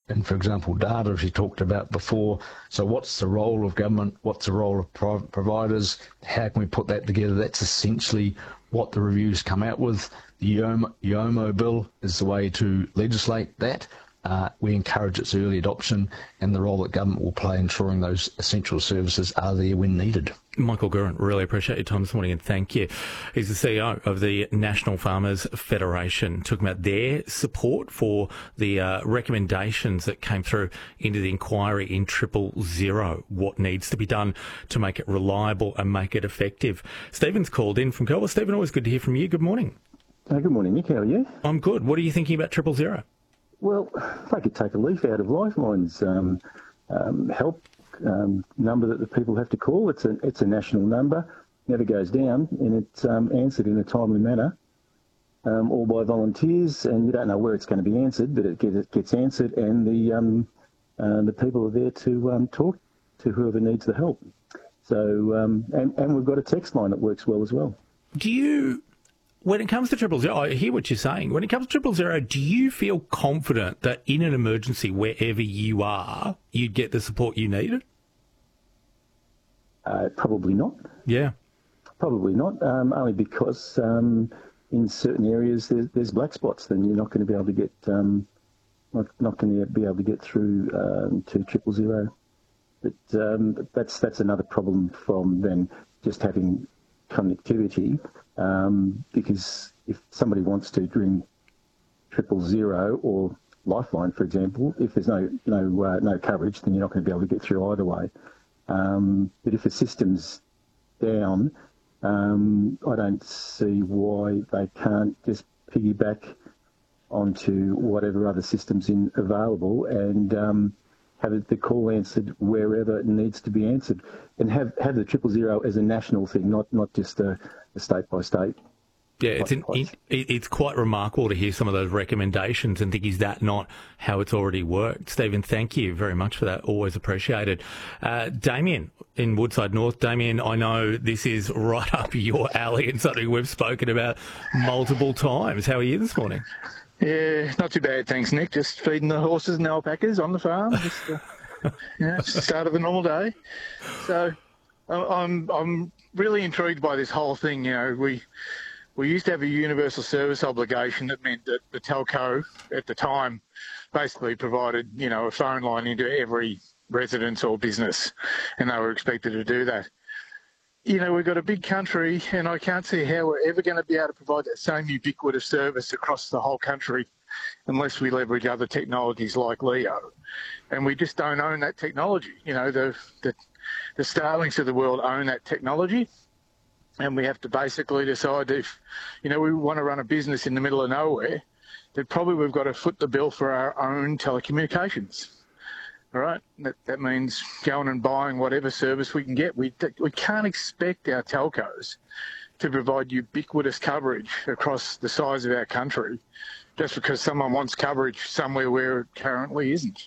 and, for example, data, as you talked about before. So what's the role of government? What's the role of private providers? How can we put that together? That's essentially what the reviews come out with. The UOMO bill is the way to legislate that. We encourage its early adoption and the role that government will play ensuring those essential services are there when needed. Michael Gurrant, really appreciate your time this morning and thank you. He's the CEO of the National Farmers Federation, talking about their support for the recommendations that came through into the inquiry in 000, what needs to be done to make it reliable and make it effective. Stephen's called in from Kelwa. Stephen, always good to hear from you. Good morning. Good morning, Nick. How are you? I'm good. What are you thinking about 000? Well, if I could take a leaf out of Lifeline's help number that the people have to call, it's a national number, never goes down, and it's answered in a timely manner, all by volunteers, and you don't know where it's going to be answered, but it gets answered, and the people are there to talk to whoever needs the help. So, and we've got a text line that works well as well. When it comes to 000, I hear what you're saying. When it comes to 000, do you feel confident that in an emergency, wherever you are, you'd get the support you needed? Probably not. Yeah. Probably not, only because in certain areas there's black spots, then you're not going to be able to get not going to be able to get through to 000. But that's another problem from then just having connectivity. Because if somebody wants to ring 000 or Lifeline, for example, if there's no coverage, then you're not going to be able to get through either way. But if the system's down, I don't see why they can't just piggyback onto whatever other systems available and have the call answered wherever it needs to be answered, and have the 000 as a national thing, not just a state by state. Yeah, it's quite remarkable to hear some of those recommendations and think, is that not how it's already worked? Stephen, thank you very much for that. Always appreciated. Damien in Woodside North. Damien, I know this is right up your alley and something we've spoken about multiple times. How are you this morning? Yeah, not too bad, thanks, Nick. Just feeding the horses and alpacas on the farm. Just start of a normal day. So I'm really intrigued by this whole thing. You know, we used to have a universal service obligation that meant that the telco at the time basically provided, a phone line into every residence or business, and they were expected to do that. We've got a big country, and I can't see how we're ever going to be able to provide that same ubiquitous service across the whole country unless we leverage other technologies like LEO. And we just don't own that technology. The Starlinks of the world own that technology, and we have to basically decide if, we want to run a business in the middle of nowhere, that probably we've got to foot the bill for our own telecommunications. All right, that means going and buying whatever service we can get. We can't expect our telcos to provide ubiquitous coverage across the size of our country just because someone wants coverage somewhere where it currently isn't.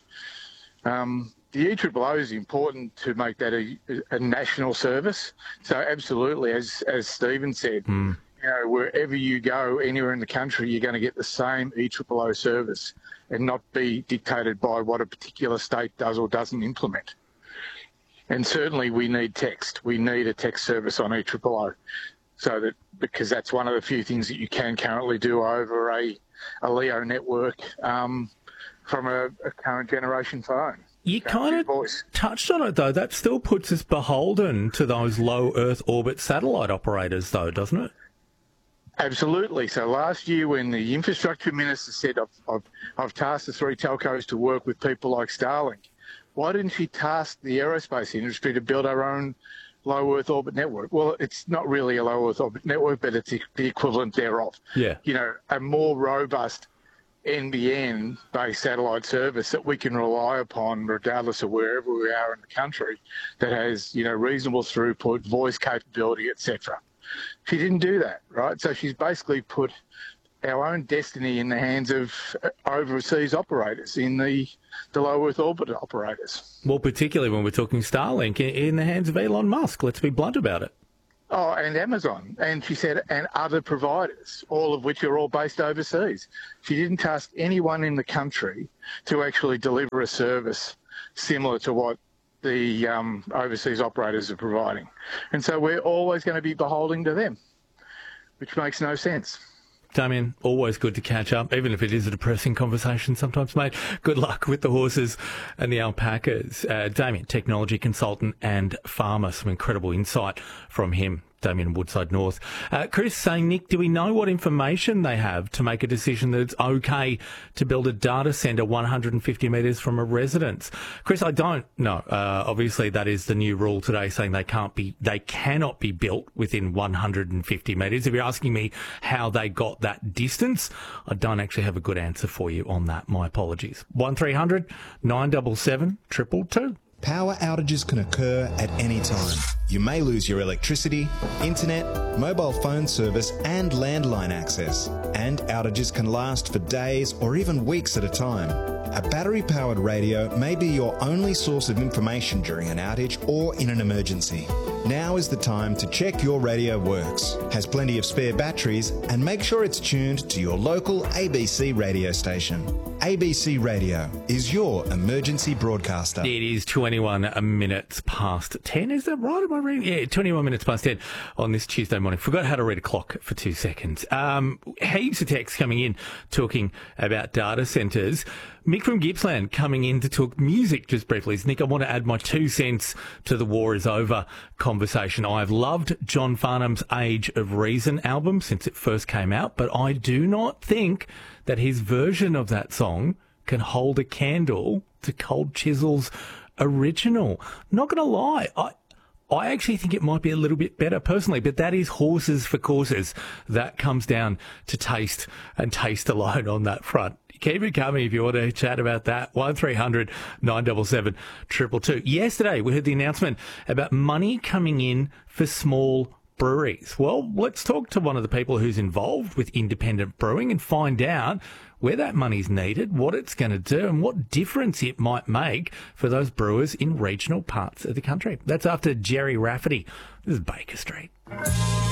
The EOOO is important to make that a national service. So absolutely, as Stephen said, wherever you go, anywhere in the country, you're going to get the same EOOO service and not be dictated by what a particular state does or doesn't implement. And certainly we need text. We need a text service on EOOO, because that's one of the few things that you can currently do over a LEO network from a current generation phone. You kind of touched on it, though. That still puts us beholden to those low Earth orbit satellite operators, though, doesn't it? Absolutely. So last year when the infrastructure minister said, I've tasked the three telcos to work with people like Starlink, why didn't she task the aerospace industry to build our own low Earth orbit network? Well, it's not really a low Earth orbit network, but it's the equivalent thereof. Yeah. A more robust NBN-based satellite service that we can rely upon regardless of wherever we are in the country, that has, reasonable throughput, voice capability, etc. She didn't do that, right? So she's basically put our own destiny in the hands of overseas operators, in the low Earth orbit operators. Well, particularly when we're talking Starlink, in the hands of Elon Musk. Let's be blunt about it. Oh, and Amazon. And she said, and other providers, all of which are all based overseas. She didn't task anyone in the country to actually deliver a service similar to what the overseas operators are providing. And so we're always going to be beholden to them, which makes no sense. Damien, always good to catch up, even if it is a depressing conversation sometimes, mate. Good luck with the horses and the alpacas. Damien, technology consultant and farmer, some incredible insight from him. Damien, Woodside North. Chris saying, Nick, do we know what information they have to make a decision that it's okay to build a data centre 150 metres from a residence? Chris, I don't know. Obviously, that is the new rule today, saying they cannot be built within 150 metres. If you're asking me how they got that distance, I don't actually have a good answer for you on that. My apologies. 1300 977 222. Power outages can occur at any time. You may lose your electricity, internet, mobile phone service and landline access. And outages can last for days or even weeks at a time. A battery-powered radio may be your only source of information during an outage or in an emergency. Now is the time to check your radio works, has plenty of spare batteries, and make sure it's tuned to your local ABC radio station. ABC Radio is your emergency broadcaster. It is 21 minutes past 10. Is that right? Am I reading? Yeah, 21 minutes past 10 on this Tuesday morning. Forgot how to read a clock for 2 seconds. Heaps of texts coming in talking about data centres. Mick from Gippsland coming in to talk music just briefly. Nick, I want to add my 2 cents to the war is over conversation. I've loved John Farnham's Age of Reason album since it first came out, but I do not think that his version of that song can hold a candle to Cold Chisel's original. Not going to lie, I actually think it might be a little bit better personally, but that is horses for courses. That comes down to taste and taste alone on that front. Keep it coming if you want to chat about that. 1300 977 222. Yesterday, we heard the announcement about money coming in for small breweries. Well, let's talk to one of the people who's involved with independent brewing and find out where that money's needed, what it's going to do, and what difference it might make for those brewers in regional parts of the country. That's after Jerry Rafferty. This is Baker Street.